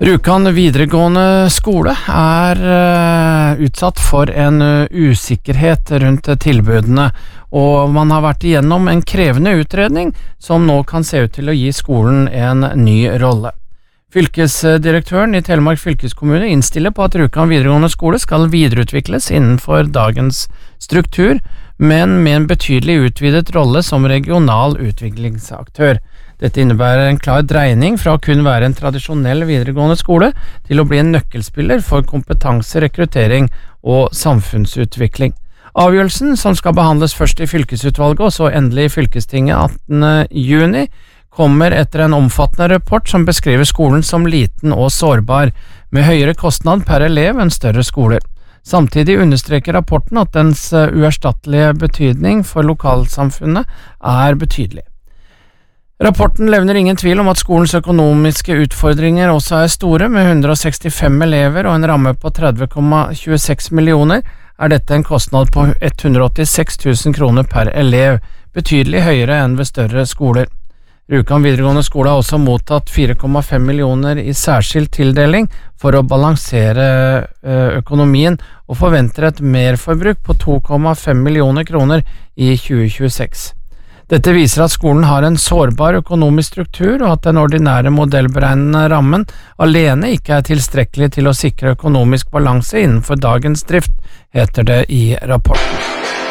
Rjukan videregående skole utsatt for en usikkerhet rundt tilbudene, og man har vært igjennom en krevende utredning som nå kan se ut til å gi skolen en ny rolle. Fylkesdirektøren i Telemark fylkeskommune innstiller på at Rjukan videregående skole skal videreutvikles innenfor dagens struktur, men med en betydelig utvidet rolle som regional utviklingsaktør. Dette innebærer en klar dreining fra å kun være en tradisjonell videregående skole til å bli en nøkkelspiller for kompetanse, rekruttering og samfunnsutvikling. Avgjørelsen, som skal behandles først i fylkesutvalget og så endelig i fylkestinget 18. juni, kommer etter en omfattende rapport som beskriver skolen som liten og sårbar, med høyere kostnad per elev enn større skoler. Samtidig understreker rapporten at dens uerstattelige betydning for lokalsamfunnet betydelig. Rapporten levner ingen tvil om at skolens økonomiske utfordringer også store, med 165 elever og en ramme på 30,26 millioner, dette en kostnad på 186 000 kroner per elev, betydelig høyere enn ved større skoler. Rjukan videregående skole har også mottatt 4,5 millioner i særskilt tildeling for å balansere økonomien, og forventer et merforbruk på 2,5 millioner kroner i 2026. Dette viser at skolen har en sårbar økonomisk struktur, og at den ordinære modellberegnende rammen alene ikke tilstrekkelig til å sikre økonomisk balanse innenfor dagens drift, heter det i rapporten.